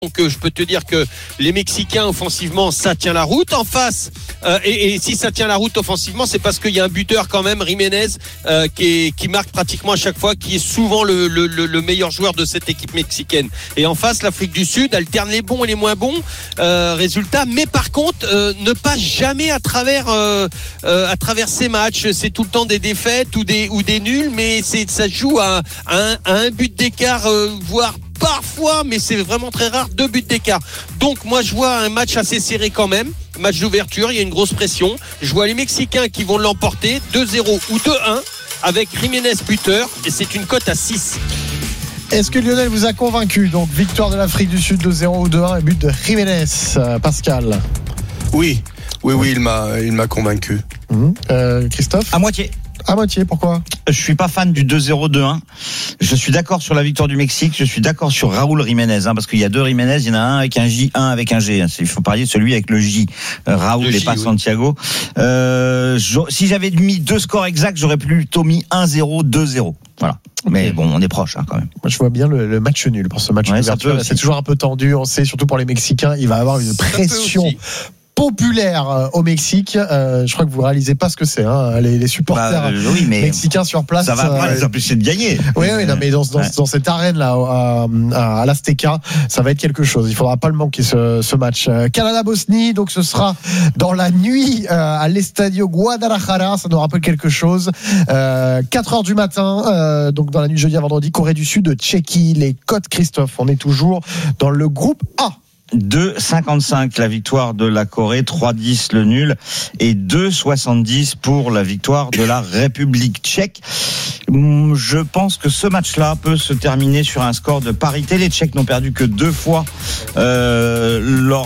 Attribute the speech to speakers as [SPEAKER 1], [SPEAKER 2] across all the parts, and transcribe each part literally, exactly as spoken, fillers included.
[SPEAKER 1] Donc euh, je peux te dire que les Mexicains offensivement ça tient la route en face euh, et, et si ça tient la route offensivement c'est parce qu'il y a un buteur quand même, Jiménez, euh, qui, est, qui marque pratiquement à chaque fois, qui est souvent le, le, le meilleur joueur de cette équipe mexicaine. Et en face l'Afrique du Sud alterne les bons et les moins bons euh, résultats, mais par contre euh, ne passe jamais à travers euh, euh, à travers ces matchs. C'est tout le temps des défaites ou des ou des nuls, mais c'est ça se joue à, à, un, à un but d'écart, euh, voire parfois, mais c'est vraiment très rare, deux buts d'écart. Donc moi je vois un match assez serré quand même, match d'ouverture, il y a une grosse pression. Je vois les Mexicains qui vont l'emporter deux zéro ou deux un avec Jiménez buteur, et c'est une cote à six.
[SPEAKER 2] Est-ce que Lionel vous a convaincu? Donc victoire de l'Afrique du Sud deux zéro ou deux un et but de Jiménez. euh, Pascal?
[SPEAKER 3] Oui, oui, oui, il m'a, il m'a convaincu.
[SPEAKER 2] Mmh. Euh, Christophe?
[SPEAKER 4] À moitié.
[SPEAKER 2] À moitié, pourquoi?
[SPEAKER 4] Je suis pas fan du deux zéro deux un. Je suis d'accord sur la victoire du Mexique. Je suis d'accord sur Raúl Jiménez, hein, parce qu'il y a deux Jiménez. Il y en a un avec un J, un avec un G. Il faut parier celui avec le J. Euh, Raúl et pas oui. Santiago. Euh, si j'avais mis deux scores exacts, j'aurais plutôt mis un zéro, deux zéro. Voilà. Mais okay. Bon, on est proche hein, quand même.
[SPEAKER 2] Moi, je vois bien le, le match nul pour ce match
[SPEAKER 4] ouais,
[SPEAKER 2] d'ouverture. C'est toujours un peu tendu. On sait, surtout pour les Mexicains, il va avoir une pression populaire au Mexique. Euh, je crois que vous réalisez pas ce que c'est, hein, les, les supporters bah, euh, oui, mexicains sur place.
[SPEAKER 4] Ça va pas euh, les empêcher de gagner.
[SPEAKER 2] Oui, oui, non, mais dans, dans, ouais. dans cette arène là, à, à, à l'Azteca, ça va être quelque chose. Il faudra pas le manquer ce, ce match. Euh, Canada-Bosnie, donc ce sera dans la nuit euh, à l'Estadio Guadalajara. Ça nous rappelle quelque chose. Euh, quatre heures du matin, euh, donc dans la nuit jeudi à vendredi, Corée du Sud, Tchéquie. Les cotes, Christophe. On est toujours dans le groupe A.
[SPEAKER 4] deux cinquante-cinq la victoire de la Corée, trois dix le nul et deux soixante-dix pour la victoire de la République tchèque. Je pense que ce match-là peut se terminer sur un score de parité. Les Tchèques n'ont perdu que deux fois euh, lors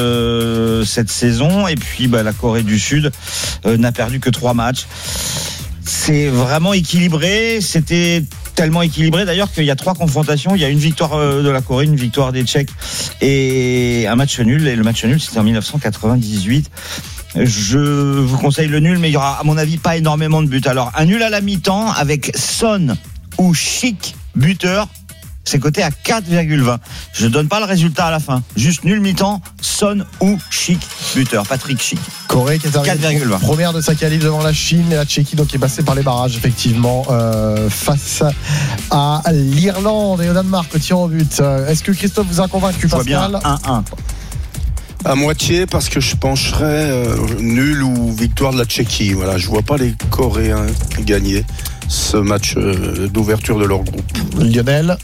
[SPEAKER 4] de cette saison et puis bah, la Corée du Sud euh, n'a perdu que trois matchs. C'est vraiment équilibré, c'était tellement équilibré d'ailleurs qu'il y a trois confrontations, il y a une victoire de la Corée, une victoire des Tchèques et un match nul, et le match nul c'était en dix-neuf cent quatre-vingt-dix-huit. Je vous conseille le nul, mais il y aura à mon avis pas énormément de buts. Alors un nul à la mi-temps avec Son ou Schick buteur, c'est coté à quatre virgule vingt. Je donne pas le résultat à la fin. Juste nul mi-temps, Son ou Schick buteur. Patrick Schick.
[SPEAKER 2] Corée qui est arrivée première de sa qualif devant la Chine et la Tchéquie, donc qui est passée par les barrages effectivement euh, face à l'Irlande et au Danemark au tir au but. Est-ce que Christophe vous a convaincu, Pascal?
[SPEAKER 4] Je vois bien un un.
[SPEAKER 3] À moitié, parce que je pencherais euh, nul ou victoire de la Tchéquie. Voilà, je vois pas les Coréens gagner ce match euh, d'ouverture de leur groupe.
[SPEAKER 2] Lionel?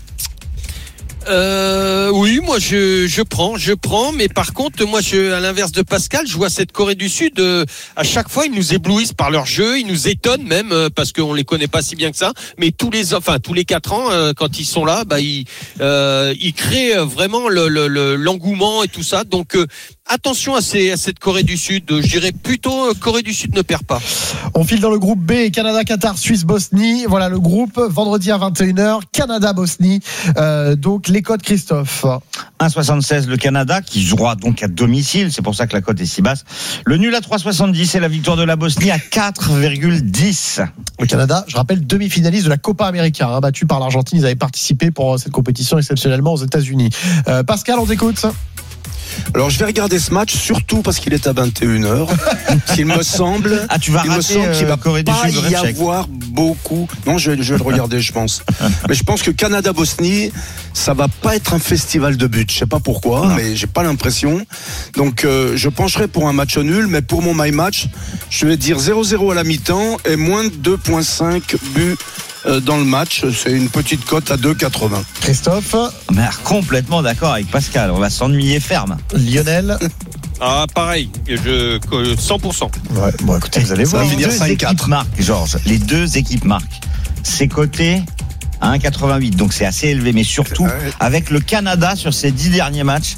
[SPEAKER 1] Euh, oui, moi je je prends, je prends, mais par contre, moi je, à l'inverse de Pascal, je vois cette Corée du Sud. Euh, à chaque fois, ils nous éblouissent par leur jeu, ils nous étonnent même euh, parce qu'on les connaît pas si bien que ça. Mais tous les, enfin tous les quatre ans, euh, quand ils sont là, bah ils euh, ils créent vraiment le, le, le l'engouement et tout ça. Donc euh, attention à, ces, à cette Corée du Sud. Je dirais plutôt euh, Corée du Sud ne perd pas.
[SPEAKER 2] On file dans le groupe B, Canada, Qatar, Suisse, Bosnie. Voilà le groupe, vendredi à vingt et une heures, Canada, Bosnie. Euh, donc les cotes, Christophe.
[SPEAKER 4] un soixante-seize le Canada, qui jouera donc à domicile. C'est pour ça que la cote est si basse. Le nul à trois soixante-dix et la victoire de la Bosnie à quatre virgule dix.
[SPEAKER 2] Le Canada, je rappelle, demi-finaliste de la Copa América, hein, battu par l'Argentine. Ils avaient participé pour cette compétition exceptionnellement aux États-Unis. Euh, Pascal, on t'écoute.
[SPEAKER 3] Alors je vais regarder ce match surtout parce qu'il est à vingt et une heures. Il me semble,
[SPEAKER 4] ah, tu vas
[SPEAKER 3] il
[SPEAKER 4] rater,
[SPEAKER 3] me semble qu'il va
[SPEAKER 4] Corée
[SPEAKER 3] pas
[SPEAKER 4] du Sud,
[SPEAKER 3] y avoir beaucoup. Non, je vais, je vais le regarder, je pense. Mais je pense que Canada-Bosnie, ça va pas être un festival de buts. Je sais pas pourquoi, non. mais j'ai pas l'impression. Donc euh, je pencherai pour un match nul, mais pour mon my match, je vais dire zéro zéro à la mi-temps et moins de deux virgule cinq buts dans le match. C'est une petite cote à deux virgule quatre-vingts.
[SPEAKER 2] Christophe?
[SPEAKER 4] Mais complètement d'accord avec Pascal, on va s'ennuyer ferme.
[SPEAKER 2] Lionel?
[SPEAKER 1] Ah, pareil, je, cent pour cent.
[SPEAKER 2] Ouais, bon, écoutez, vous allez voir.
[SPEAKER 4] Les deux équipes marquent, Georges. Les deux équipes marquent. C'est coté à un virgule quatre-vingt-huit, donc c'est assez élevé, mais surtout avec le Canada sur ses dix derniers matchs,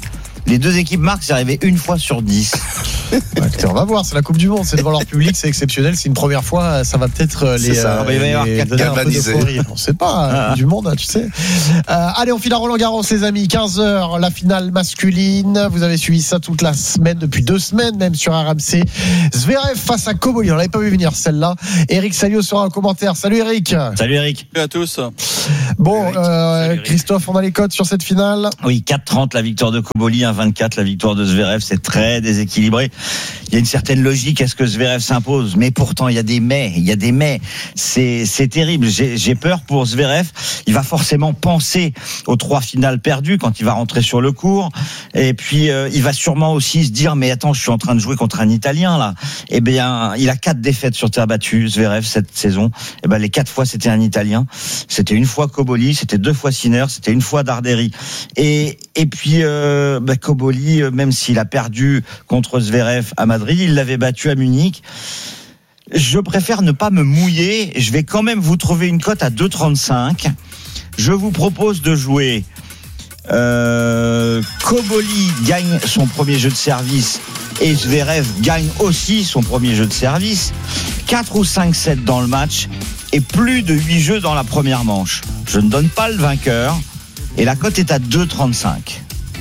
[SPEAKER 4] Les deux équipes marquent, c'est arrivé une fois sur dix.
[SPEAKER 2] Ouais, écoutez, on va voir, c'est la Coupe du Monde, c'est devant leur public, c'est exceptionnel. C'est une première fois, ça va peut-être les,
[SPEAKER 3] ça,
[SPEAKER 2] euh,
[SPEAKER 4] il va y avoir
[SPEAKER 2] les
[SPEAKER 4] quatre
[SPEAKER 2] donner un peu
[SPEAKER 3] galvanisés.
[SPEAKER 2] d'euphorie. On sait pas, la Coupe du Monde, tu sais. Euh, allez, on file à Roland-Garros, les amis. quinze heures, la finale masculine. Vous avez suivi ça toute la semaine, depuis deux semaines même sur R M C. Zverev face à Koboli. On l'avait pas vu venir celle-là. Eric Salio sera en commentaire. Salut Eric.
[SPEAKER 4] Salut Eric.
[SPEAKER 5] Salut à tous.
[SPEAKER 2] Bon,
[SPEAKER 5] Eric.
[SPEAKER 2] euh,
[SPEAKER 5] Salut, Eric.
[SPEAKER 2] Christophe, on a les codes sur cette finale.
[SPEAKER 4] Oui, quatre trente la victoire de Koboli, un vingt-quatre la victoire de Zverev, c'est très déséquilibré. Il y a une certaine logique à ce que Zverev s'impose, mais pourtant il y a des mais, il y a des mais. C'est, c'est terrible. J'ai, j'ai peur pour Zverev. Il va forcément penser aux trois finales perdues quand il va rentrer sur le court. Et puis euh, il va sûrement aussi se dire, mais attends, je suis en train de jouer contre un Italien là. Eh bien, il a quatre défaites sur terre battue, Zverev cette saison. Eh ben les quatre fois c'était un Italien. C'était une fois Koboli, c'était deux fois Sinner, c'était une fois Darderi. Et et puis euh, bah, Koboli, même s'il a perdu contre Zverev à Madrid, il l'avait battu à Munich. Je préfère ne pas me mouiller. Je vais quand même vous trouver une cote à deux trente-cinq. Je vous propose de jouer euh, Koboli gagne son premier jeu de service et Zverev gagne aussi son premier jeu de service. quatre ou cinq sets dans le match et plus de huit jeux dans la première manche. Je ne donne pas le vainqueur et la cote est à deux trente-cinq.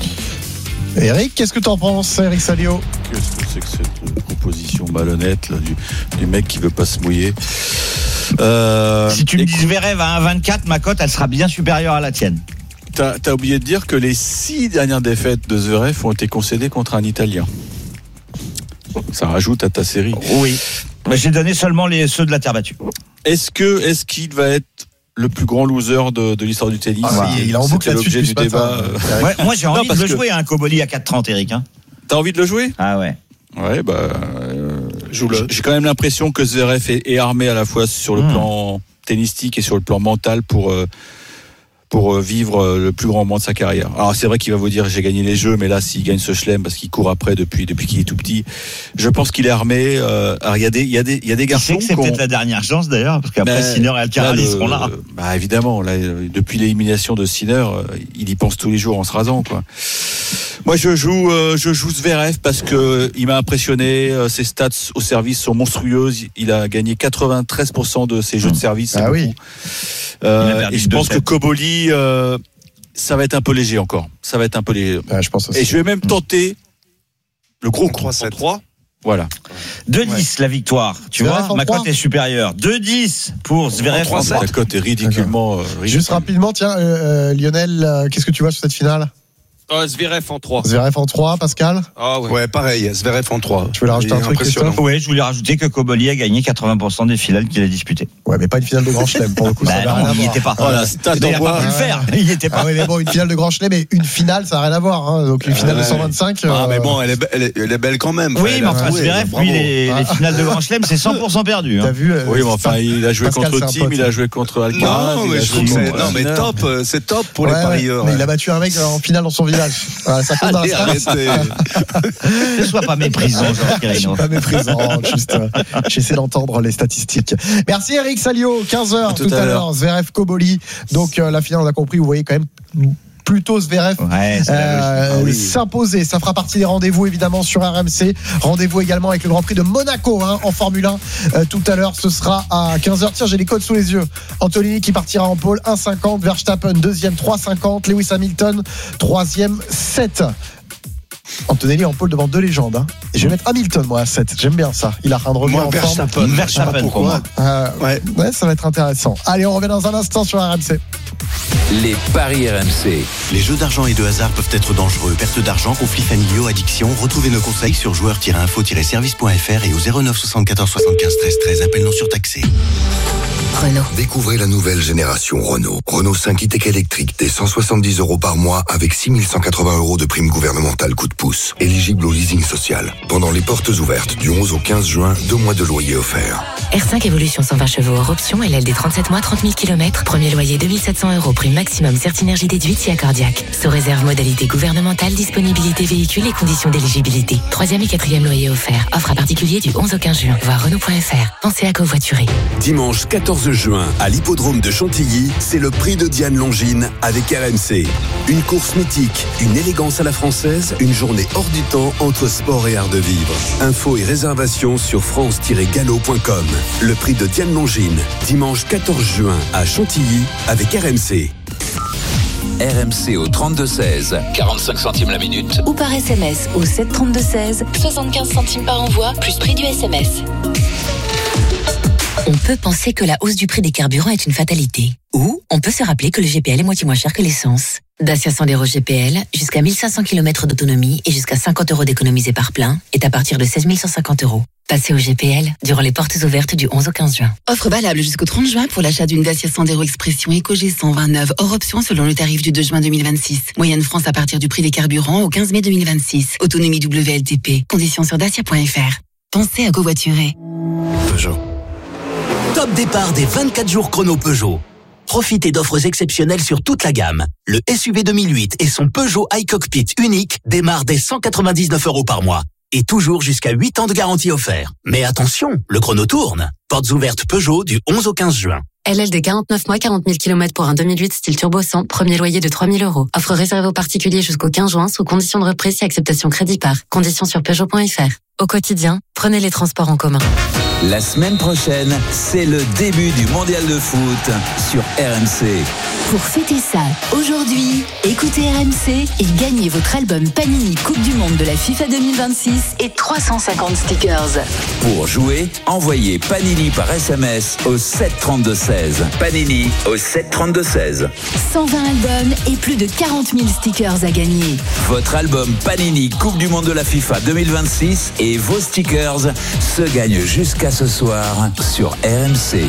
[SPEAKER 2] Eric, qu'est-ce que t'en penses, Eric Salio?
[SPEAKER 5] Qu'est-ce que c'est que cette proposition malhonnête là, du, du mec qui veut pas se mouiller euh,
[SPEAKER 4] Si tu me dis
[SPEAKER 5] écoute,
[SPEAKER 4] Zverev à un vingt-quatre, ma cote elle sera bien supérieure à la tienne.
[SPEAKER 5] t'as, t'as oublié de dire que les six dernières défaites de Zverev ont été concédées contre un Italien. Ça rajoute à ta série.
[SPEAKER 4] Oui. Mais j'ai donné seulement les, ceux de la terre battue.
[SPEAKER 5] Est-ce que est-ce qu'il va être le plus grand loser de, de l'histoire du tennis?
[SPEAKER 2] Ah, oui, il a en boucle
[SPEAKER 5] C'était
[SPEAKER 2] là-dessus
[SPEAKER 5] l'objet
[SPEAKER 2] depuis
[SPEAKER 5] du
[SPEAKER 2] ce matin.
[SPEAKER 5] débat. euh.
[SPEAKER 4] Ouais, moi j'ai envie
[SPEAKER 5] parce
[SPEAKER 4] de le
[SPEAKER 5] que-
[SPEAKER 4] jouer à un Koboli à quatre trente, Eric. Hein.
[SPEAKER 5] T'as envie de le jouer?
[SPEAKER 4] Ah ouais.
[SPEAKER 5] Ouais, bah. euh,
[SPEAKER 3] Joue-le.
[SPEAKER 5] J'ai quand même l'impression que Zverev est, est armé à la fois sur le
[SPEAKER 4] Mmh.
[SPEAKER 5] plan tennistique et sur le plan mental pour. Euh, pour vivre le plus grand moment de sa carrière. Alors c'est vrai qu'il va vous dire j'ai gagné les jeux, mais là s'il gagne ce chelem parce qu'il court après depuis depuis qu'il est tout petit, je pense qu'il est armé. Euh, alors il y a des il y a des il y a des
[SPEAKER 4] Tu sais
[SPEAKER 5] garçons
[SPEAKER 4] que c'est
[SPEAKER 5] qui ont-
[SPEAKER 4] peut-être la dernière chance d'ailleurs, parce qu'après
[SPEAKER 5] Ben,
[SPEAKER 4] Sinner et Alcaraz
[SPEAKER 5] là,
[SPEAKER 4] ils
[SPEAKER 5] le-
[SPEAKER 4] seront là.
[SPEAKER 5] Bah évidemment, là, euh, depuis l'élimination de Sinner, euh, il y pense tous les jours en se rasant, quoi. Moi, je joue, euh, je joue Zverev parce que il m'a impressionné. euh, Ses stats au service sont monstrueuses. Il a gagné quatre-vingt-treize pour cent de ses jeux de service. C'est
[SPEAKER 2] Ah
[SPEAKER 5] beaucoup.
[SPEAKER 2] oui.
[SPEAKER 5] Euh,
[SPEAKER 4] Il a perdu
[SPEAKER 5] et je
[SPEAKER 4] deux
[SPEAKER 5] pense que
[SPEAKER 4] sets.
[SPEAKER 5] Koboli, euh, ça va être un peu léger encore. Ça va être un peu léger.
[SPEAKER 2] Ouais, je pense aussi.
[SPEAKER 5] Et je vais même tenter le gros coup.
[SPEAKER 3] trois sept.
[SPEAKER 5] trois. Voilà.
[SPEAKER 4] deux dix la victoire. Tu
[SPEAKER 2] Zverev
[SPEAKER 4] vois,
[SPEAKER 2] en
[SPEAKER 4] ma
[SPEAKER 2] trois.
[SPEAKER 4] cote est supérieure. deux dix pour Zverev en trois.
[SPEAKER 5] La cote est ridiculement. euh, ridicule.
[SPEAKER 2] Juste rapidement, tiens, euh, euh, Lionel, euh, qu'est-ce que tu vois sur cette finale?
[SPEAKER 1] Oh, Zverev en trois.
[SPEAKER 2] Zverev en trois, Pascal?
[SPEAKER 1] Ah ouais.
[SPEAKER 3] Ouais, pareil, Zverev en trois.
[SPEAKER 2] Tu veux la rajouter
[SPEAKER 3] Il est
[SPEAKER 2] un truc,
[SPEAKER 3] impressionnant.
[SPEAKER 2] Christophe?
[SPEAKER 4] Ouais, je voulais rajouter que Koboli a gagné quatre-vingts pour cent des finales qu'il a disputées.
[SPEAKER 2] Ouais, mais pas une finale de Grand Chelem, pour le coup, ça
[SPEAKER 4] Bah
[SPEAKER 2] n'a rien
[SPEAKER 4] non,
[SPEAKER 2] à
[SPEAKER 4] il n'y
[SPEAKER 2] voir.
[SPEAKER 4] était pas.
[SPEAKER 5] Oh, la stat
[SPEAKER 4] Il n'a
[SPEAKER 5] d'envoi.
[SPEAKER 4] pas pu le faire. Il n'y était pas.
[SPEAKER 2] Ah oui, mais bon, une finale de Grand Chelem et une finale, ça n'a rien à voir. Hein. Donc une finale de
[SPEAKER 3] Ouais.
[SPEAKER 2] cent vingt-cinq.
[SPEAKER 3] Ah,
[SPEAKER 2] euh,
[SPEAKER 3] mais bon, elle est, be- elle est, elle est belle quand même.
[SPEAKER 4] Oui,
[SPEAKER 3] Enfin, elle
[SPEAKER 4] mais
[SPEAKER 3] a
[SPEAKER 4] enfin,
[SPEAKER 3] joué,
[SPEAKER 4] Zverev,
[SPEAKER 3] bravo.
[SPEAKER 4] lui, les, les finales de Grand Chelem, c'est cent pour cent perdu.
[SPEAKER 2] T'as
[SPEAKER 4] Hein.
[SPEAKER 2] vu euh,
[SPEAKER 5] Oui, mais enfin, il a joué
[SPEAKER 2] Pascal,
[SPEAKER 5] contre
[SPEAKER 2] c'est un
[SPEAKER 5] Tim,
[SPEAKER 2] pote.
[SPEAKER 5] il a joué contre Alcaraz.
[SPEAKER 3] Non,
[SPEAKER 5] il
[SPEAKER 3] mais
[SPEAKER 5] a
[SPEAKER 3] je
[SPEAKER 5] joué
[SPEAKER 3] trouve que c'est,
[SPEAKER 5] contre
[SPEAKER 3] non, mais
[SPEAKER 5] Sinner.
[SPEAKER 3] top, euh, c'est top pour
[SPEAKER 2] Ouais,
[SPEAKER 3] les parieurs.
[SPEAKER 2] mais
[SPEAKER 3] ouais.
[SPEAKER 2] il a battu un mec en finale dans son village. Voilà, ça compte dans
[SPEAKER 3] Allez,
[SPEAKER 2] la stat.
[SPEAKER 3] arrêtez.
[SPEAKER 4] Ne sois pas méprisant, Jean
[SPEAKER 2] Je suis
[SPEAKER 4] Pirino.
[SPEAKER 2] pas méprisant, juste euh, j'essaie d'entendre les statistiques. Merci Eric Salio, quinze heures
[SPEAKER 5] À
[SPEAKER 2] tout,
[SPEAKER 5] tout
[SPEAKER 2] à
[SPEAKER 5] à
[SPEAKER 2] l'heure, Zverev Koboli. Donc euh, la finale, on a compris, vous voyez quand même plutôt Zverev
[SPEAKER 4] Ouais, c'est la
[SPEAKER 2] euh,
[SPEAKER 4] logique. Ah oui.
[SPEAKER 2] s'imposer. Ça fera partie des rendez-vous évidemment sur R M C. Rendez-vous également avec le Grand Prix de Monaco hein, en Formule un. Euh, tout à l'heure, ce sera à quinze heures. Tiens, j'ai les codes sous les yeux. Antonini qui partira en pole, un cinquante. Verstappen, deuxième, trois cinquante. Lewis Hamilton, troisième, sept. Antonelli en pole devant deux légendes. Hein. Et je vais mettre Hamilton, moi, à sept. J'aime bien ça. Il a rien de revenir
[SPEAKER 3] Moi,
[SPEAKER 2] en forme.
[SPEAKER 3] Verstappen.
[SPEAKER 4] Verstappen,
[SPEAKER 3] Je sais pas
[SPEAKER 4] pour moi.
[SPEAKER 2] Euh,
[SPEAKER 3] Ouais.
[SPEAKER 2] ouais, ça va être intéressant. Allez, on revient dans un instant sur R M C.
[SPEAKER 6] Les paris R M C.
[SPEAKER 7] Les jeux d'argent et de hasard peuvent être dangereux. Perte d'argent, conflits familiaux, addiction. Retrouvez nos conseils sur joueurs tiret info tiret service point f r et au zéro neuf soixante-quatorze soixante-quinze treize treize. Appel non surtaxé.
[SPEAKER 8] Renault.
[SPEAKER 9] Découvrez la nouvelle génération Renault. Renault cinq e-tech électrique dès cent soixante-dix euros par mois avec six mille cent quatre-vingts euros de prime gouvernementale coup de pouce. Éligible au leasing social. Pendant les portes ouvertes du onze au quinze juin, deux mois de loyer offerts.
[SPEAKER 8] R cinq Evolution cent vingt chevaux hors option, L L D trente-sept mois, trente mille kilomètres. Premier loyer deux mille sept cents euros, prime maximum. maximum Certinergie déduite si accordiaque. Sous réserve modalité gouvernementale, disponibilité véhicule et conditions d'éligibilité. Troisième et quatrième loyer offert. Offre à particulier du onze au quinze juin. Voir Renault point F R. Pensez à covoiturer.
[SPEAKER 10] Dimanche quatorze juin, à l'hippodrome de Chantilly, c'est le prix de Diane Longines avec R M C. Une course mythique, une élégance à la française, une journée hors du temps entre sport et art de vivre. Infos et réservations sur france tiret galop point com. Le prix de Diane Longines, dimanche quatorze juin à Chantilly avec R M C.
[SPEAKER 6] R M C au trente-deux seize, quarante-cinq centimes la minute.
[SPEAKER 8] Ou par S M S au sept trente-deux seize, soixante-quinze centimes par envoi, plus prix du S M S. On peut penser que la hausse du prix des carburants est une fatalité. Ou on peut se rappeler que le G P L est moitié moins cher que l'essence. Dacia Sandero G P L, jusqu'à mille cinq cents kilomètres d'autonomie et jusqu'à cinquante euros d'économisés par plein, est à partir de seize mille cent cinquante euros. Passez au G P L durant les portes ouvertes du onze au quinze juin.
[SPEAKER 11] Offre valable jusqu'au trente juin pour l'achat d'une Dacia Sandero Expression Eco G cent vingt-neuf hors option selon le tarif du deux juin deux mille vingt-six. Moyenne France à partir du prix des carburants au quinze mai deux mille vingt-six. Autonomie W L T P. Conditions sur dacia point F R. Pensez à covoiturer.
[SPEAKER 12] Peugeot. Top départ des vingt-quatre jours chrono Peugeot. Profitez d'offres exceptionnelles sur toute la gamme. Le S U V deux mille huit et son Peugeot iCockpit unique démarrent dès cent quatre-vingt-dix-neuf euros par mois. Et toujours jusqu'à huit ans de garantie offert. Mais attention, le chrono tourne. Portes ouvertes Peugeot du onze au quinze juin.
[SPEAKER 13] L L D quarante-neuf mois, quarante mille kilomètres pour un deux mille huit style turbo cent, premier loyer de trois mille euros. Offre réservée aux particuliers jusqu'au quinze juin sous conditions de reprise et acceptation crédit par. Conditions sur Peugeot point F R. Au quotidien, prenez les transports en commun.
[SPEAKER 6] La semaine prochaine, c'est le début du mondial de foot sur R M C.
[SPEAKER 14] Pour fêter ça, aujourd'hui, écoutez R M C et gagnez votre album Panini Coupe du Monde de la FIFA deux mille vingt-six et trois cent cinquante stickers.
[SPEAKER 6] Pour jouer, envoyez Panini par S M S au sept trente-deux seize. Panini au sept trente-deux seize.
[SPEAKER 14] cent vingt albums et plus de quarante mille stickers à gagner.
[SPEAKER 6] Votre album Panini Coupe du Monde de la FIFA deux mille vingt-six et vos stickers se gagnent jusqu'à ce soir sur R M C.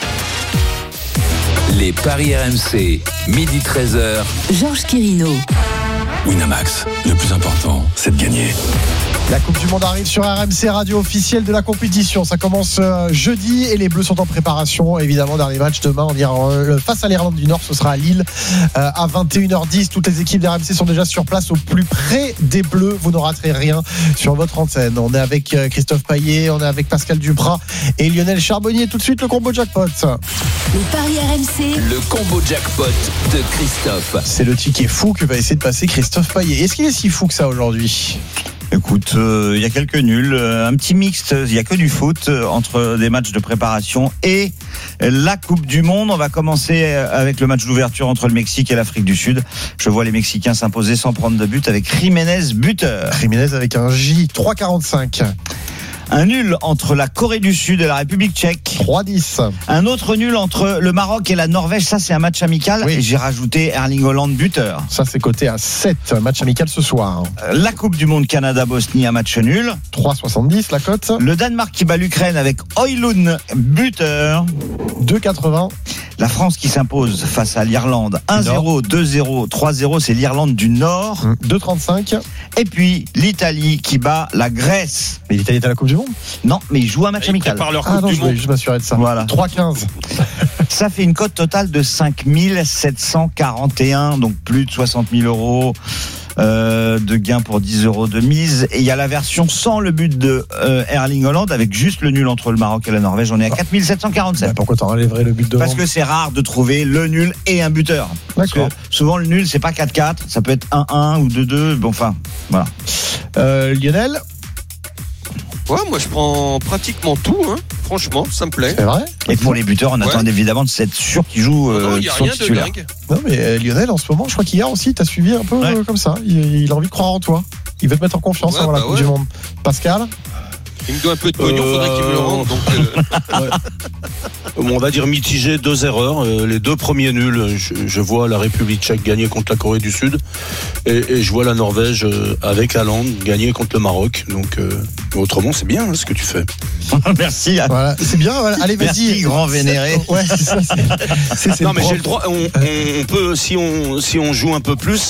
[SPEAKER 6] Les paris R M C, midi treize heures.
[SPEAKER 14] Georges Quirino.
[SPEAKER 10] Winamax, le plus important, c'est de gagner.
[SPEAKER 2] La Coupe du Monde arrive sur R M C, radio officielle de la compétition. Ça commence euh, jeudi et les Bleus sont en préparation. Évidemment, dernier match demain, on ira euh, face à l'Irlande du Nord. Ce sera à Lille euh, à vingt et une heures dix. Toutes les équipes d'R M C sont déjà sur place au plus près des Bleus. Vous ne raterez rien sur votre antenne. On est avec euh, Christophe Payet, on est avec Pascal Duprat et Lionel Charbonnier. Tout de suite, le combo jackpot.
[SPEAKER 14] Les paris R M C.
[SPEAKER 6] Le combo jackpot de Christophe.
[SPEAKER 2] C'est le ticket fou que va essayer de passer Christophe Payet. Est-ce qu'il est si fou que ça aujourd'hui ?
[SPEAKER 4] Écoute, il euh, y a quelques nuls, euh, un petit mixte, il y a que du foot euh, entre des matchs de préparation et la Coupe du Monde. On va commencer avec le match d'ouverture entre le Mexique et l'Afrique du Sud. Je vois les Mexicains s'imposer sans prendre de but avec Jiménez buteur.
[SPEAKER 2] Jiménez avec un J, trois quarante-cinq.
[SPEAKER 4] Un nul entre la Corée du Sud et la République tchèque.
[SPEAKER 2] trois dix.
[SPEAKER 4] Un autre nul entre le Maroc et la Norvège. Ça, c'est un match amical. Oui. Et j'ai rajouté Erling Haaland buteur.
[SPEAKER 2] Ça, c'est coté à sept. Match amical ce soir.
[SPEAKER 4] La Coupe du Monde Canada-Bosnie, un match nul.
[SPEAKER 2] trois soixante-dix la cote.
[SPEAKER 4] Le Danemark qui bat l'Ukraine avec Højlund buteur.
[SPEAKER 2] deux quatre-vingts.
[SPEAKER 4] La France qui s'impose face à l'Irlande un zéro, deux zéro, trois zéro, c'est l'Irlande du Nord.
[SPEAKER 2] deux trente-cinq.
[SPEAKER 4] Et puis l'Italie qui bat la Grèce.
[SPEAKER 2] Mais l'Italie est à la Coupe du Monde ?
[SPEAKER 4] Non, mais ils jouent un match
[SPEAKER 1] ils
[SPEAKER 4] amical.
[SPEAKER 1] Par leur
[SPEAKER 2] ah
[SPEAKER 1] coupe
[SPEAKER 2] non,
[SPEAKER 1] du
[SPEAKER 2] je
[SPEAKER 1] monde.
[SPEAKER 2] vais juste m'assurer de ça.
[SPEAKER 4] Voilà.
[SPEAKER 2] trois quinze.
[SPEAKER 4] Ça fait une cote totale de cinq mille sept cent quarante et un, donc plus de soixante mille euros. Euh, de gains pour dix euros de mise. Et il y a la version sans le but de euh, Erling Haaland avec juste le nul entre le Maroc et la Norvège. On est à quatre mille sept cent quarante-sept.
[SPEAKER 2] Bah pourquoi t'en enlèverais le but de
[SPEAKER 4] Parce que c'est rare de trouver le nul et un buteur. Parce que souvent le nul c'est pas quatre quatre, ça peut être un un ou deux deux. Bon, enfin, voilà.
[SPEAKER 2] Euh, Lionel.
[SPEAKER 1] Ouais, moi je prends pratiquement tout, hein. Franchement, ça me plaît.
[SPEAKER 2] C'est vrai.
[SPEAKER 4] Et pour les buteurs, on ouais. attend évidemment de être sûr qu'ils jouent. Euh,
[SPEAKER 1] non, il n'y a rien de dingue.
[SPEAKER 2] Non, mais euh, Lionel, en ce moment, je crois qu'hier aussi, t'as suivi un peu ouais. euh, comme ça. Il, il a envie de croire en toi. Il veut te mettre en confiance ouais, avant bah la Coupe ouais. du Monde. Pascal.
[SPEAKER 1] Il me doit un peu de pognon, euh... faudrait qu'il me le rende. Donc, euh...
[SPEAKER 3] ouais. On va dire mitigé, deux erreurs. Euh, les deux premiers nuls, je, je vois la République tchèque gagner contre la Corée du Sud et, et je vois la Norvège euh, avec Haaland gagner contre le Maroc. Donc euh, autrement, c'est bien hein, ce que tu fais.
[SPEAKER 4] Merci.
[SPEAKER 2] Voilà, c'est bien. Voilà. Allez, vas-y,
[SPEAKER 4] merci, grand vénéré.
[SPEAKER 2] Ouais, c'est ça. C'est, c'est, c'est
[SPEAKER 3] non, mais j'ai le droit. On, on, on peut, si on si on joue un peu plus.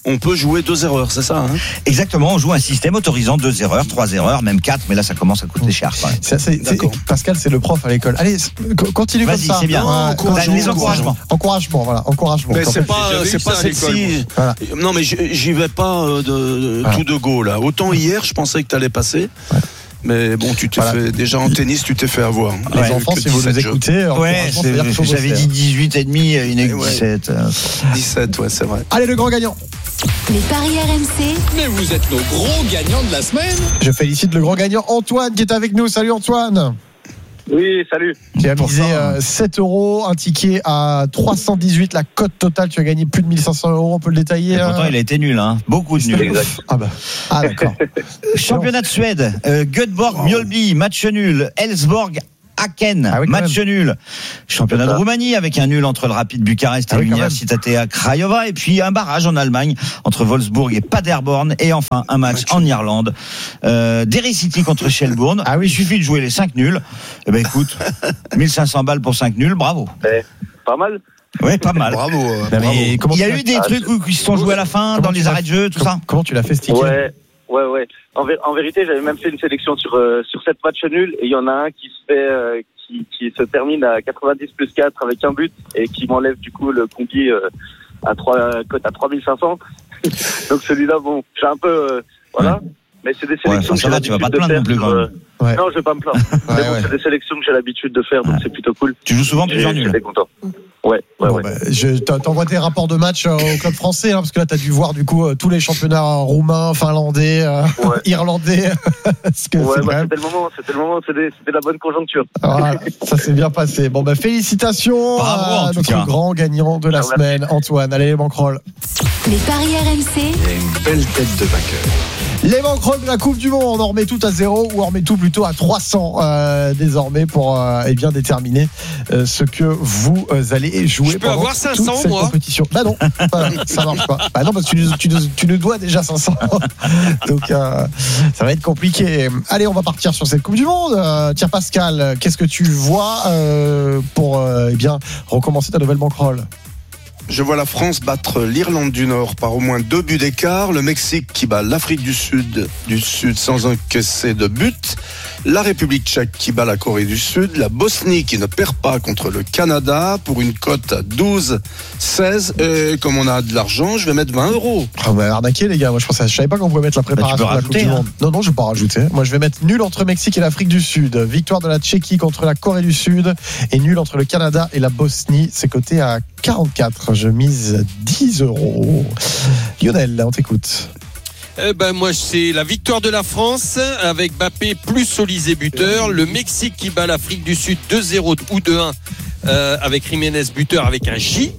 [SPEAKER 3] on peut jouer deux erreurs, c'est ça hein?
[SPEAKER 4] Exactement, on joue un système autorisant deux erreurs, trois erreurs, même quatre, mais là ça commence à coûter cher. Quand même.
[SPEAKER 2] C'est, c'est, c'est, Pascal, c'est le prof à l'école. Allez, continue
[SPEAKER 4] Vas-y,
[SPEAKER 2] comme ça.
[SPEAKER 4] C'est bien.
[SPEAKER 2] Non,
[SPEAKER 4] encouragement, les encouragements.
[SPEAKER 2] Encouragement, voilà, encouragement.
[SPEAKER 3] Mais c'est pas, c'est pas celle-ci. Voilà. Non, mais j'y vais pas de, de voilà. tout de go là. Autant hier, je pensais que t'allais passer. Ouais. Mais bon, tu t'es voilà. fait, déjà en tennis, tu t'es fait avoir.
[SPEAKER 2] Les ouais, enfants, si vous nous écoutez,
[SPEAKER 4] ouais, j'avais dit dix-huit et demi, une ouais. dix-sept.
[SPEAKER 3] dix-sept, ouais, c'est vrai.
[SPEAKER 2] Allez, le grand gagnant.
[SPEAKER 14] Les paris R M C.
[SPEAKER 15] Mais vous êtes nos gros gagnants de la semaine.
[SPEAKER 2] Je félicite le grand gagnant Antoine qui est avec nous. Salut Antoine.
[SPEAKER 16] Oui, salut.
[SPEAKER 2] Tu as misé euh, sept euros, un ticket à trois cent dix-huit, la cote totale, tu as gagné plus de mille cinq cents euros, on peut le détailler.
[SPEAKER 4] Et pourtant,
[SPEAKER 2] euh...
[SPEAKER 4] il a été nul, hein. Beaucoup de nul.
[SPEAKER 2] Ah, bah. ah d'accord.
[SPEAKER 4] Championnat de Suède, euh, Göteborg, oh. Mjölby, match nul, Elfsborg, Aken, ah oui, match même. nul. Championnat de Roumanie avec un nul entre le Rapid Bucarest et ah oui, l'Universitatea Craiova, et puis un barrage en Allemagne entre Wolfsburg et Paderborn, et enfin un match, match. en Irlande, euh, Derry City contre Shelbourne. Ah oui, il suffit de jouer les cinq nuls. Eh ben écoute, mille cinq cents balles pour cinq nuls, bravo.
[SPEAKER 16] Eh, pas mal.
[SPEAKER 4] Ouais, pas mal.
[SPEAKER 3] Bravo. Euh,
[SPEAKER 4] bravo.
[SPEAKER 3] Mais
[SPEAKER 4] il y a eu des ah, trucs qui se sont joués à la fin, dans les arrêts de jeu, tout
[SPEAKER 2] comment,
[SPEAKER 4] ça.
[SPEAKER 2] Comment tu l'as fait, ce ticket?
[SPEAKER 16] Ouais. Ouais, ouais. En, vé- en vérité, j'avais même fait une sélection sur euh, sur sept matchs nuls, et il y en a un qui se fait euh, qui qui se termine à quatre-vingt-dix plus quatre avec un but, et qui m'enlève du coup le combi euh, à trois cote à trois mille cinq cents. Donc celui-là, bon, j'ai un peu euh, voilà, ouais. Mais c'est des sélections
[SPEAKER 4] ouais,
[SPEAKER 16] que j'ai
[SPEAKER 4] va, tu vas pas te plaindre non plus,
[SPEAKER 16] sur, euh, ouais. Non, je vais pas me plaindre.
[SPEAKER 2] ouais,
[SPEAKER 16] mais bon,
[SPEAKER 2] ouais.
[SPEAKER 16] c'est des sélections que j'ai l'habitude de faire, donc ouais. c'est plutôt cool.
[SPEAKER 4] Tu joues souvent plusieurs nuls.
[SPEAKER 16] J'étais content. Ouais, ouais,
[SPEAKER 2] bon,
[SPEAKER 16] ouais.
[SPEAKER 2] Bah, je t'envoie tes rapports de match euh, au club français, hein, parce que là, tu as dû voir du coup euh, tous les championnats roumains, finlandais, euh, ouais. irlandais. Parce que
[SPEAKER 16] ouais,
[SPEAKER 2] c'est
[SPEAKER 16] bah,
[SPEAKER 2] même...
[SPEAKER 16] c'était le moment, c'était le moment, c'était, c'était la bonne conjoncture.
[SPEAKER 2] Voilà, ça s'est bien passé. Bon, bah, félicitations
[SPEAKER 4] Bravo,
[SPEAKER 2] à notre cas. grand gagnant de la ah, semaine, merci. Antoine. Allez, les banquerolles.
[SPEAKER 14] Les paris R M C.
[SPEAKER 10] Il y a une belle tête de vainqueur.
[SPEAKER 2] Les banquerolles de la Coupe du Monde, on en remet tout à zéro ou on remet tout plutôt à trois cents euh, désormais pour euh, eh bien déterminer euh, ce que vous euh, allez jouer.
[SPEAKER 1] Je peux
[SPEAKER 2] pendant
[SPEAKER 1] avoir cinq cents
[SPEAKER 2] toute cette
[SPEAKER 1] moi.
[SPEAKER 2] Compétition. Bah non, bah, ça marche pas. Bah non parce que tu, tu, tu, tu nous dois déjà cinq cents. Donc euh, ça va être compliqué. Allez, on va partir sur cette Coupe du Monde. Euh, tiens Pascal, qu'est-ce que tu vois euh, pour euh, eh bien recommencer ta nouvelle banquerolle?
[SPEAKER 3] Je vois la France battre l'Irlande du Nord par au moins deux buts d'écart, le Mexique qui bat l'Afrique du Sud du Sud sans encaisser de but, la République tchèque qui bat la Corée du Sud, la Bosnie qui ne perd pas contre le Canada pour une cote à douze seize, et comme on a de l'argent, je vais mettre vingt euros.
[SPEAKER 2] Ah on va arnaquer les gars, moi je pensais, je savais pas qu'on pouvait mettre la préparation
[SPEAKER 4] bah,
[SPEAKER 2] de la Coupe du Monde. Non non, je vais pas rajouter. Moi je vais mettre nul entre Mexique et l'Afrique du Sud, victoire de la Tchéquie contre la Corée du Sud et nul entre le Canada et la Bosnie, c'est coté à quarante-quatre. Je mise dix euros. Lionel, on t'écoute.
[SPEAKER 1] Eh ben moi c'est la victoire de la France avec Mbappé plus Olysée buteur, le Mexique qui bat l'Afrique du Sud deux zéro ou deux un euh, avec Jiménez buteur avec un J,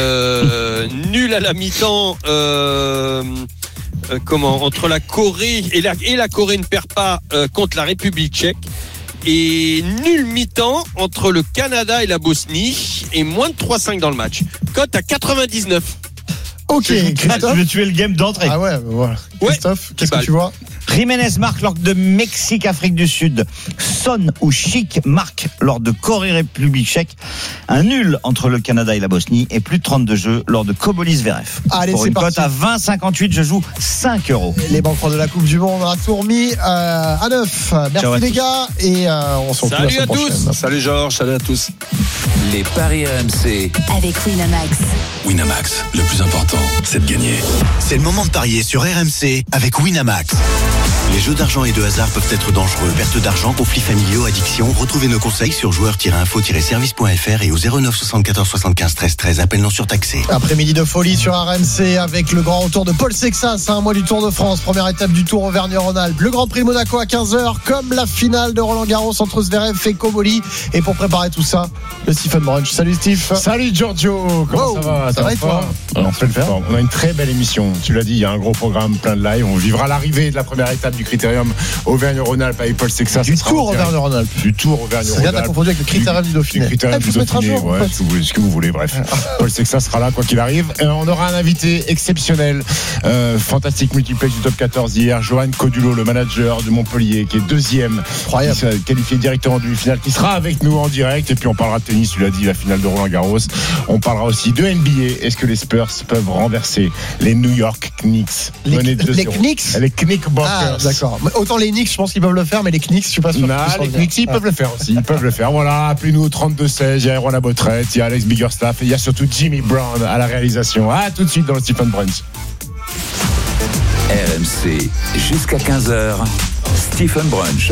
[SPEAKER 1] euh, nul à la mi-temps euh, euh, comment entre la Corée et la, et la Corée ne perd pas euh, contre la République tchèque. Et nul mi-temps entre le Canada et la Bosnie et moins de trois cinq dans le match. Cote à quatre-vingt-dix-neuf.
[SPEAKER 2] Ok, Christophe.
[SPEAKER 4] Tu veux tuer le game d'entrée.
[SPEAKER 2] Ah ouais, voilà. Christophe, ouais, qu'est-ce que tu vois?
[SPEAKER 4] Jiménez marque lors de Mexique-Afrique du Sud. Son ou Chic marque lors de Corée-République tchèque. Un nul entre le Canada et la Bosnie et plus de trente-deux jeux lors de Kobolis-Veref.
[SPEAKER 2] Allez,
[SPEAKER 4] pour
[SPEAKER 2] c'est
[SPEAKER 4] une
[SPEAKER 2] parti.
[SPEAKER 4] cote à vingt cinquante-huit, je joue cinq euros.
[SPEAKER 2] Les banquerolles de la Coupe du Monde à Tourmy euh, à neuf. Merci Ciao les gars et euh, on se retrouve
[SPEAKER 1] salut
[SPEAKER 2] la
[SPEAKER 1] à
[SPEAKER 2] prochaine.
[SPEAKER 1] tous.
[SPEAKER 3] Salut Georges, salut à tous.
[SPEAKER 6] Les paris R M C
[SPEAKER 14] avec Winamax.
[SPEAKER 10] Winamax, le plus important, c'est de gagner.
[SPEAKER 7] C'est le moment de parier sur R M C avec Winamax. Les jeux d'argent et de hasard peuvent être dangereux. Perte d'argent, conflits familiaux, addiction. Retrouvez nos conseils sur joueurs tiret info tiret service point f r et au zéro neuf soixante-quatorze soixante-quinze treize treize. Appel non surtaxé.
[SPEAKER 2] Après-midi de folie sur R M C avec le grand retour de Paul Sexas, un mois du Tour de France, première étape du Tour Auvergne-Rhône-Alpes, le Grand Prix Monaco à quinze heures, comme la finale de Roland-Garros entre Zverev et Koboli. Et pour préparer tout ça, le Stephen Brunch. Salut Steve.
[SPEAKER 17] Salut Giorgio. Comment
[SPEAKER 2] wow,
[SPEAKER 17] ça va?
[SPEAKER 2] Ça va et toi?
[SPEAKER 17] On fait le faire. On a une très belle émission. Tu l'as dit, il y a un gros programme, plein de live. On vivra l'arrivée de la première étape du
[SPEAKER 18] Critérium Auvergne-Rhône-Alpes avec Paul Sexas.
[SPEAKER 2] Du Tour Auvergne-Rhône-Alpes.
[SPEAKER 18] Du Tour Auvergne-Rhône-Alpes.
[SPEAKER 2] Regarde, t'as confondu avec le Critérium du Dauphiné.
[SPEAKER 18] Le Critérium
[SPEAKER 2] ah,
[SPEAKER 18] du Dauphiné,
[SPEAKER 2] jour,
[SPEAKER 18] ouais,
[SPEAKER 2] en fait.
[SPEAKER 18] ce, que vous, ce que vous voulez, bref. Paul Sexas sera là, quoi qu'il arrive. Euh, on aura un invité exceptionnel, euh, fantastique multiplex du top quatorze hier, Johan Codulo, le manager de Montpellier, qui est deuxième,
[SPEAKER 2] incroyable,
[SPEAKER 18] qui s'est qualifié directement en demi-finale, qui sera avec nous en direct. Et puis on parlera de tennis, tu l'as dit, la finale de Roland-Garros. On parlera aussi de N B A. Est-ce que les Spurs peuvent renverser les New York Knicks?
[SPEAKER 2] Les, les Knicks
[SPEAKER 18] Les Knickerbockers.
[SPEAKER 2] Ah, d'accord. Autant les Knicks, je pense qu'ils peuvent le faire, mais les Knicks, je suis pas sûr.
[SPEAKER 18] Non, les Knicks, ils ah. peuvent le faire aussi. Ils peuvent le faire. Voilà, appelez-nous au trente-deux seize. Il y a Erwan Labotrette, il y a Alex Biggerstaff et il y a surtout Jimmy Brown à la réalisation. À tout de suite dans le Stephen Brunch.
[SPEAKER 6] R M C, jusqu'à quinze heures, Stephen Brunch.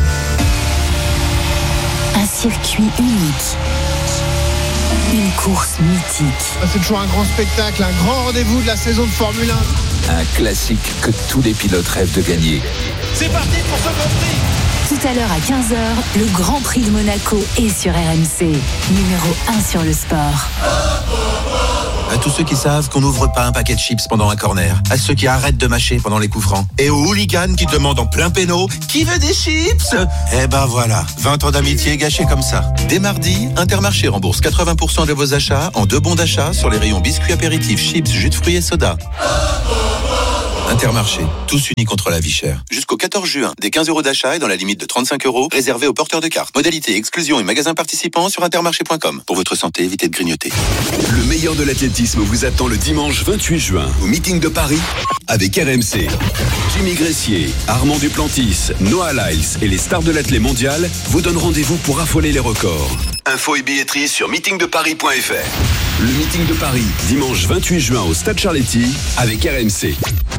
[SPEAKER 14] Un circuit unique. Une course mythique.
[SPEAKER 2] C'est toujours un grand spectacle, un grand rendez-vous de la saison de Formule un.
[SPEAKER 6] Un classique que tous les pilotes rêvent de gagner.
[SPEAKER 14] C'est parti pour ce Grand Prix. Tout à l'heure à quinze heures, le Grand Prix de Monaco est sur R M C. Numéro un sur le sport.
[SPEAKER 19] À tous ceux qui savent qu'on n'ouvre pas un paquet de chips pendant un corner. À ceux qui arrêtent de mâcher pendant les coups francs. Et aux hooligans qui demandent en plein péno « Qui veut des chips ?» Eh ben voilà, vingt ans d'amitié gâchés comme ça. Dès mardi, Intermarché rembourse quatre-vingts pour cent de vos achats en deux bons d'achat sur les rayons biscuits apéritifs, chips, jus de fruits et soda. Intermarché, tous unis contre la vie chère. Jusqu'au quatorze juin, des quinze euros d'achat et dans la limite de trente-cinq euros, réservés aux porteurs de cartes. Modalité, exclusion et magasins participants sur intermarché point com. Pour votre santé, évitez de grignoter.
[SPEAKER 10] Le meilleur de l'athlétisme vous attend le dimanche vingt-huit juin au meeting de Paris avec R M C. Jimmy Gressier, Armand Duplantis, Noah Lyles et les stars de l'athlé mondial vous donnent rendez-vous pour affoler les records. Info et billetterie sur meeting de paris point f r. Le meeting de Paris, dimanche vingt-huit juin au Stade Charletti avec R M C.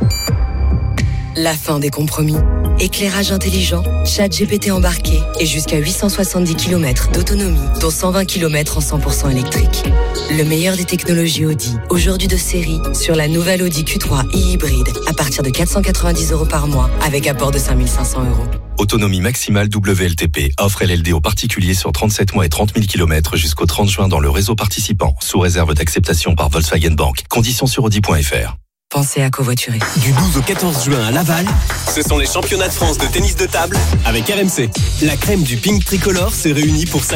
[SPEAKER 20] La fin des compromis. Éclairage intelligent, chat G P T embarqué et jusqu'à huit cent soixante-dix kilomètres d'autonomie, dont cent vingt kilomètres en cent pour cent électrique. Le meilleur des technologies Audi, aujourd'hui de série, sur la nouvelle Audi Q trois e-hybride, à partir de quatre cent quatre-vingt-dix euros par mois, avec apport de cinq mille cinq cents euros.
[SPEAKER 21] Autonomie maximale W L T P. Offre L L D aux particuliers sur trente-sept mois et trente mille kilomètres jusqu'au trente juin dans le réseau participant, sous réserve d'acceptation par Volkswagen Bank. Conditions sur audi point f r.
[SPEAKER 20] Pensez à covoiturer.
[SPEAKER 22] Du douze au quatorze juin à Laval, ce sont les championnats de France de tennis de table avec R M C. La crème du ping tricolore s'est réunie pour